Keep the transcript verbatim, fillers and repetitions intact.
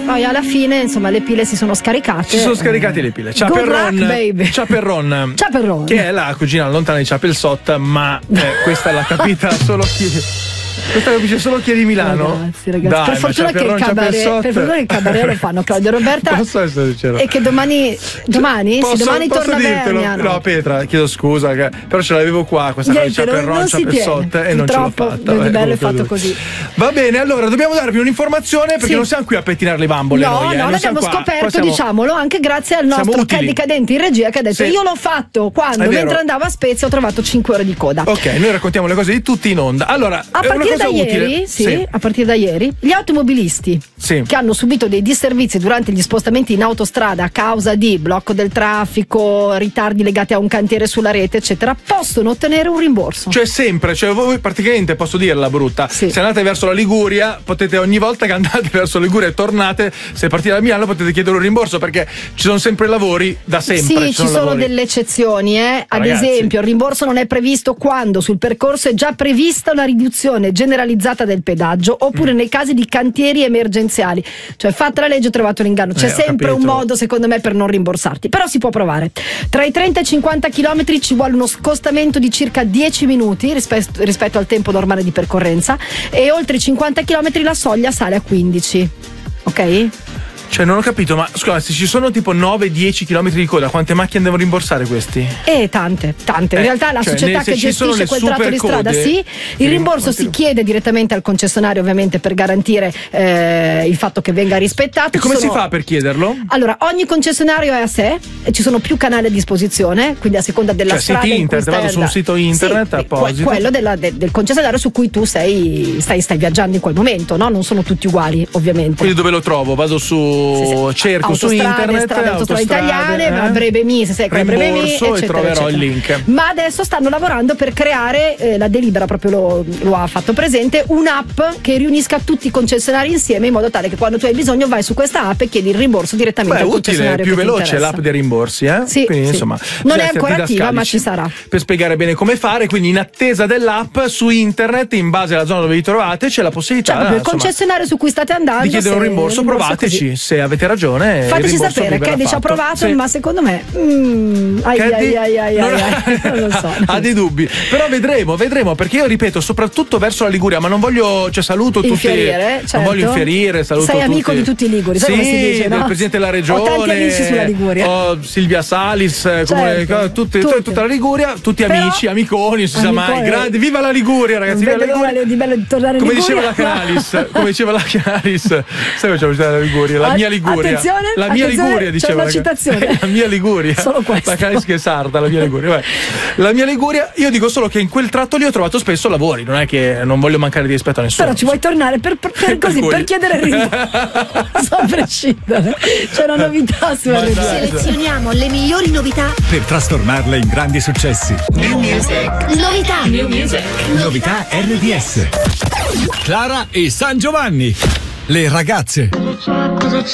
poi alla fine insomma le pile si sono scaricate. Si sono scaricate le pile. Ciao Perron, ciao Perron, ciao Perron, che è la cugina lontana di Chapelsot, ma eh, questa l'ha capita solo chi. Questa capisce solo chi è di Milano. Ragazzi, ragazzi. Dai, per fortuna che il cabaret, per fortuna che il cabaret lo fanno Claudio e Roberta. Posso essere sincero? E che domani domani? Posso, sì, domani posso torna dirtelo? Vernia, no? No, Petra, chiedo scusa, che, però ce l'avevo qua questa cosa di Chaperron, Chapelsot e non ce l'ho fatta. È bello, è fatto così. Va bene, allora dobbiamo darvi un'informazione perché sì. non siamo qui a pettinare le bambole. No, noi, no, eh. l'abbiamo scoperto, qua siamo, diciamolo, anche grazie al nostro Caddy Cadenti in regia che ha detto: sì. io l'ho fatto quando mentre andavo a Spezia ho trovato cinque ore di coda. Ok, noi raccontiamo le cose di tutti in onda. Allora, a partire da ieri, sì, sì, a partire da ieri, gli automobilisti sì. che hanno subito dei disservizi durante gli spostamenti in autostrada a causa di blocco del traffico, ritardi legati a un cantiere sulla rete, eccetera, possono ottenere un rimborso. Cioè sempre, cioè voi praticamente, posso dirla brutta, sì. se andate verso la Liguria, potete ogni volta che andate verso la Liguria e tornate, se partite da Milano potete chiedere un rimborso perché ci sono sempre lavori da sempre. Sì, ci sono, sono lavori. delle eccezioni, eh. Ad Ragazzi. esempio, il rimborso non è previsto quando sul percorso è già prevista una riduzione generalizzata del pedaggio oppure mm. nei casi di cantieri emergenziali. Cioè, fatta la legge ho trovato l'inganno. C'è eh, sempre un modo, secondo me, per non rimborsarti. Però si può provare. Tra i trenta e i cinquanta chilometri ci vuole uno scostamento di circa dieci minuti rispetto, rispetto al tempo normale di percorrenza e oltre i cinquanta chilometri la soglia sale a quindici. Ok? Cioè non ho capito, ma scusa, se ci sono tipo nove dieci chilometri di coda, quante macchine devono rimborsare questi? Eh, tante, tante. In eh, realtà la cioè, società che gestisce quel tratto di strada, sì, il rimborso si chiede direttamente al concessionario, ovviamente, per garantire eh, il fatto che venga rispettato. E come sono... si fa per chiederlo? Allora, ogni concessionario è a sé, e ci sono più canali a disposizione, quindi a seconda della cioè, strada. Siti internet, vado su un sito internet sì, apposito. Quello della, de, del concessionario su cui tu sei, stai, stai viaggiando in quel momento, no? Non sono tutti uguali, ovviamente. Quindi dove lo trovo? Vado su sì, sì. cerco su internet, strade, autostrade italiane, eh? ma breve mi, se sei con breve mi, eccetera, e troverò eccetera. il link. Ma adesso stanno lavorando per creare, eh, la delibera proprio lo, lo ha fatto presente, un'app che riunisca tutti i concessionari insieme in modo tale che quando tu hai bisogno vai su questa app e chiedi il rimborso direttamente Beh, al utile, concessionario. Più che veloce l'app dei rimborsi, eh? Sì, quindi sì. insomma non è ancora attiva, ma ci sarà. Per spiegare bene come fare, quindi in attesa dell'app su internet, in base alla zona dove vi trovate, c'è la possibilità, cioè, per il insomma, concessionario su cui state andando, di chiedere un rimborso, rimborso provateci, così. Se avete ragione. Fateci sapere, Caddy ci ha provato, sì. ma secondo me mm, ai, ai, ai, ai, non, ai, non lo so. Ha dei dubbi, però vedremo, vedremo, perché io ripeto, soprattutto verso la Liguria, ma non voglio, cioè saluto tutti, certo. non voglio infierire, saluto sei tutti. amico di tutti i liguri, sì, come si dice, no? del presidente della regione, ho tanti amici sulla Liguria, ho Silvia Salis, certo. come, tutti, tutti. tutta la Liguria, tutti però, amici, amiconi, non si sa mai, grandi, viva la Liguria, ragazzi, viva la Liguria. Di bello di tornare in come Liguria. diceva la Canalis, come diceva la Canalis, sai come c'è la Liguria, la mia Liguria, attenzione, la mia attenzione, Liguria diceva c'è una citazione. La mia Liguria, solo questa. La Canalis che è sarda, la mia Liguria. Vabbè. La mia Liguria, io dico solo che in quel tratto lì ho trovato spesso lavori, non è che non voglio mancare di rispetto a nessuno. Però ci vuoi tornare per, per, per così, per chiedere il rimborso, a prescindere. C'è una novità sulla Liguria. Selezioniamo le migliori novità per trasformarle in grandi successi. New Music. Novità. New Music. Novità R D S. Clara e San Giovanni. Le ragazze.